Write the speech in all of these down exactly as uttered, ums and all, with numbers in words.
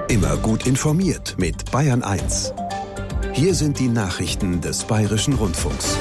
Immer gut informiert mit Bayern eins. Hier sind die Nachrichten des Bayerischen Rundfunks.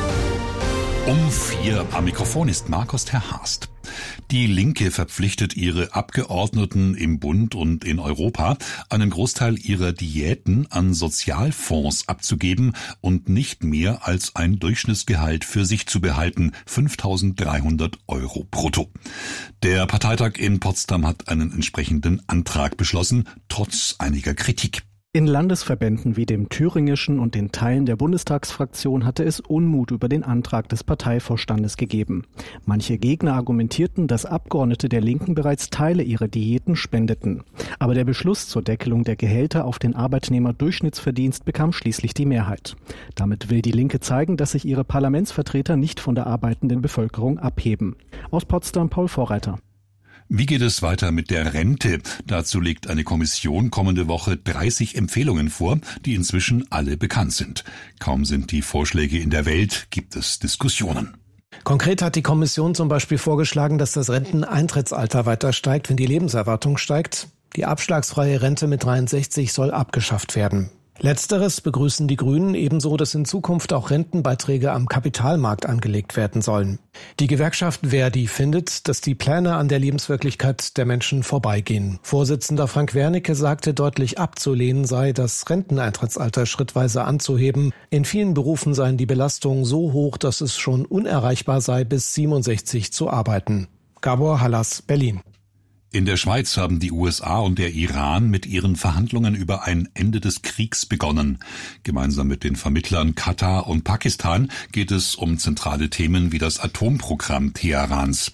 Um vier am Mikrofon ist Markus Terhorst. Die Linke verpflichtet ihre Abgeordneten im Bund und in Europa, einen Großteil ihrer Diäten an Sozialfonds abzugeben und nicht mehr als ein Durchschnittsgehalt für sich zu behalten, fünftausenddreihundert Euro brutto. Der Parteitag in Potsdam hat einen entsprechenden Antrag beschlossen, trotz einiger Kritik. In Landesverbänden wie dem thüringischen und den Teilen der Bundestagsfraktion hatte es Unmut über den Antrag des Parteivorstandes gegeben. Manche Gegner argumentierten, dass Abgeordnete der Linken bereits Teile ihrer Diäten spendeten. Aber der Beschluss zur Deckelung der Gehälter auf den Arbeitnehmerdurchschnittsverdienst bekam schließlich die Mehrheit. Damit will die Linke zeigen, dass sich ihre Parlamentsvertreter nicht von der arbeitenden Bevölkerung abheben. Aus Potsdam Paul Vorreiter. Wie geht es weiter mit der Rente? Dazu legt eine Kommission kommende Woche dreißig Empfehlungen vor, die inzwischen alle bekannt sind. Kaum sind die Vorschläge in der Welt, gibt es Diskussionen. Konkret hat die Kommission zum Beispiel vorgeschlagen, dass das Renteneintrittsalter weiter steigt, wenn die Lebenserwartung steigt. Die abschlagsfreie Rente mit dreiundsechzig soll abgeschafft werden. Letzteres begrüßen die Grünen, ebenso, dass in Zukunft auch Rentenbeiträge am Kapitalmarkt angelegt werden sollen. Die Gewerkschaft Verdi findet, dass die Pläne an der Lebenswirklichkeit der Menschen vorbeigehen. Vorsitzender Frank Wernicke sagte, deutlich abzulehnen sei, das Renteneintrittsalter schrittweise anzuheben. In vielen Berufen seien die Belastungen so hoch, dass es schon unerreichbar sei, bis siebenundsechzig zu arbeiten. Gabor Hallas, Berlin. In der Schweiz haben die U S A und der Iran mit ihren Verhandlungen über ein Ende des Kriegs begonnen. Gemeinsam mit den Vermittlern Katar und Pakistan geht es um zentrale Themen wie das Atomprogramm Teherans.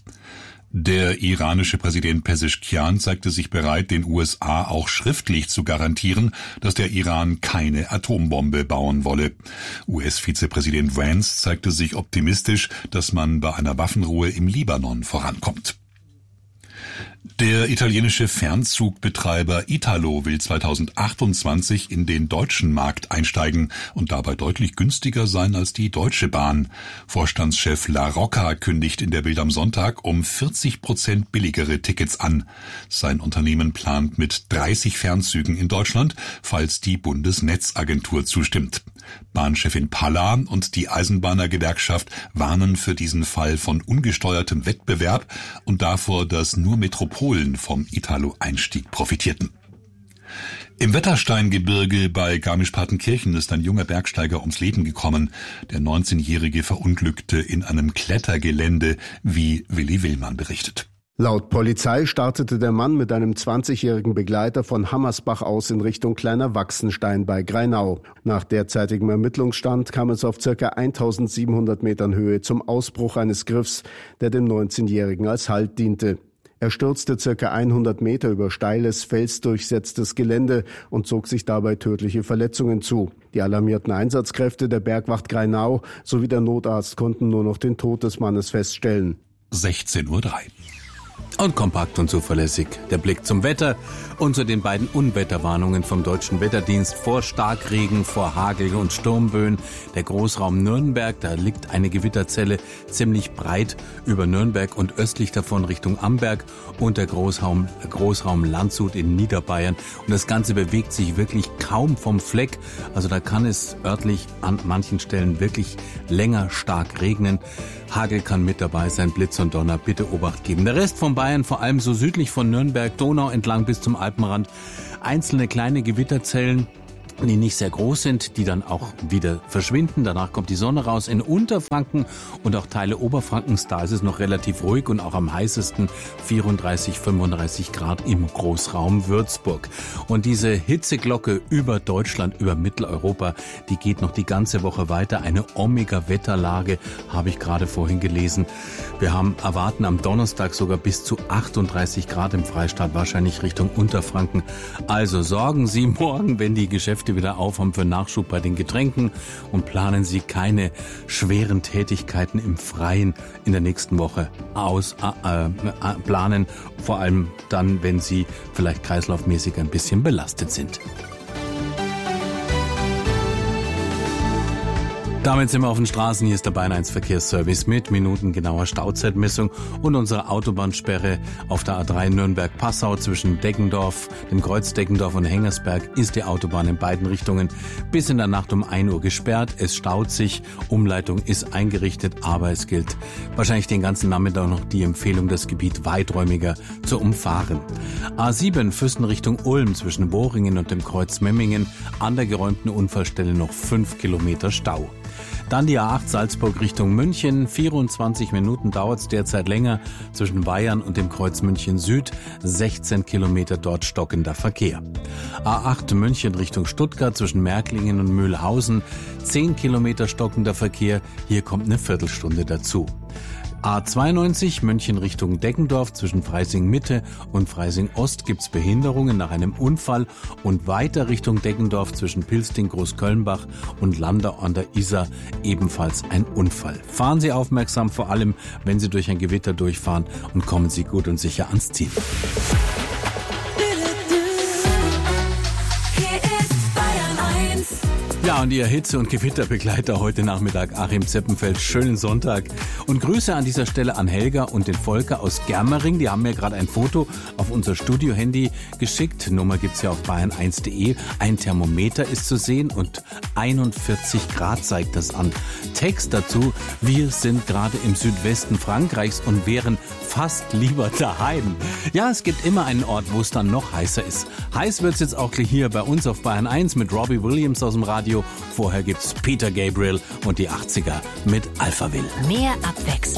Der iranische Präsident Pezeshkian zeigte sich bereit, den U S A auch schriftlich zu garantieren, dass der Iran keine Atombombe bauen wolle. U S-Vizepräsident Vance zeigte sich optimistisch, dass man bei einer Waffenruhe im Libanon vorankommt. Der italienische Fernzugbetreiber Italo will zweitausendachtundzwanzig in den deutschen Markt einsteigen und dabei deutlich günstiger sein als die Deutsche Bahn. Vorstandschef La Rocca kündigt in der Bild am Sonntag um vierzig Prozent billigere Tickets an. Sein Unternehmen plant mit dreißig Fernzügen in Deutschland, falls die Bundesnetzagentur zustimmt. Bahnchefin Palla und die Eisenbahnergewerkschaft warnen für diesen Fall von ungesteuertem Wettbewerb und davor, dass nur Metropolen vom Italo-Einstieg profitierten. Im Wettersteingebirge bei Garmisch-Partenkirchen ist ein junger Bergsteiger ums Leben gekommen. Der neunzehnjährige verunglückte in einem Klettergelände, wie Willi Willmann berichtet. Laut Polizei startete der Mann mit einem zwanzigjährigen Begleiter von Hammersbach aus in Richtung Kleiner Wachsenstein bei Greinau. Nach derzeitigem Ermittlungsstand kam es auf ca. eintausendsiebenhundert Metern Höhe zum Ausbruch eines Griffs, der dem neunzehnjährigen als Halt diente. Er stürzte ca. hundert Meter über steiles, felsdurchsetztes Gelände und zog sich dabei tödliche Verletzungen zu. Die alarmierten Einsatzkräfte der Bergwacht Greinau sowie der Notarzt konnten nur noch den Tod des Mannes feststellen. sechzehn Uhr drei. Und kompakt und zuverlässig der Blick zum Wetter und zu den beiden Unwetterwarnungen vom Deutschen Wetterdienst vor Starkregen, vor Hagel und Sturmböen. Der Großraum Nürnberg, da liegt eine Gewitterzelle ziemlich breit über Nürnberg und östlich davon Richtung Amberg und der Großraum, Großraum Landshut in Niederbayern. Und das Ganze bewegt sich wirklich kaum vom Fleck. Also da kann es örtlich an manchen Stellen wirklich länger stark regnen. Hagel kann mit dabei sein, Blitz und Donner, bitte Obacht geben. Der Rest von Bayern, vor allem so südlich von Nürnberg, Donau entlang bis zum Alpenrand, einzelne kleine Gewitterzellen, die nicht sehr groß sind, die dann auch wieder verschwinden. Danach kommt die Sonne raus. In Unterfranken und auch Teile Oberfrankens, da ist es noch relativ ruhig und auch am heißesten vierunddreißig, fünfunddreißig Grad im Großraum Würzburg. Und diese Hitzeglocke über Deutschland, über Mitteleuropa, die geht noch die ganze Woche weiter. Eine Omega-Wetterlage habe ich gerade vorhin gelesen. Wir haben erwarten am Donnerstag sogar bis zu achtunddreißig Grad im Freistaat, wahrscheinlich Richtung Unterfranken. Also sorgen Sie morgen, wenn die Geschäfte wieder auf haben, für Nachschub bei den Getränken und planen Sie keine schweren Tätigkeiten im Freien in der nächsten Woche aus äh, äh, planen, vor allem dann, wenn Sie vielleicht kreislaufmäßig ein bisschen belastet sind. Damit sind wir auf den Straßen. Hier ist der Bayern eins Verkehrsservice mit minutengenauer Stauzeitmessung und unserer Autobahnsperre auf der A drei Nürnberg-Passau zwischen Deggendorf, dem Kreuz Deggendorf und Hengersberg ist die Autobahn in beiden Richtungen bis in der Nacht um ein Uhr gesperrt. Es staut sich, Umleitung ist eingerichtet, aber es gilt wahrscheinlich den ganzen Nachmittag noch die Empfehlung, das Gebiet weiträumiger zu umfahren. A sieben Füssen Richtung Ulm zwischen Bohringen und dem Kreuz Memmingen an der geräumten Unfallstelle noch fünf Kilometer Stau. Dann die A acht Salzburg Richtung München. vierundzwanzig Minuten dauert es derzeit länger zwischen Bayern und dem Kreuz München Süd. sechzehn Kilometer dort stockender Verkehr. A acht München Richtung Stuttgart zwischen Märklingen und Mühlhausen. zehn Kilometer stockender Verkehr. Hier kommt eine Viertelstunde dazu. A zweiundneunzig München Richtung Deggendorf zwischen Freising Mitte und Freising Ost gibt's Behinderungen nach einem Unfall und weiter Richtung Deggendorf zwischen Pilsting, Großkölnbach und Landau an der Isar ebenfalls ein Unfall. Fahren Sie aufmerksam, vor allem wenn Sie durch ein Gewitter durchfahren, und kommen Sie gut und sicher ans Ziel. Ja, und Ihr Hitze- und Gewitterbegleiter heute Nachmittag, Achim Zeppenfeld. Schönen Sonntag. Und Grüße an dieser Stelle an Helga und den Volker aus Germering. Die haben mir gerade ein Foto auf unser Studio-Handy geschickt. Nummer gibt's ja auf bayern eins punkt de. Ein Thermometer ist zu sehen und einundvierzig Grad zeigt das an. Text dazu: Wir sind gerade im Südwesten Frankreichs und wären fast lieber daheim. Ja, es gibt immer einen Ort, wo es dann noch heißer ist. Heiß wird's jetzt auch hier bei uns auf Bayern eins mit Robbie Williams aus dem Radio. Vorher gibt's Peter Gabriel und die achtziger mit Alphaville. Mehr Abwechslung.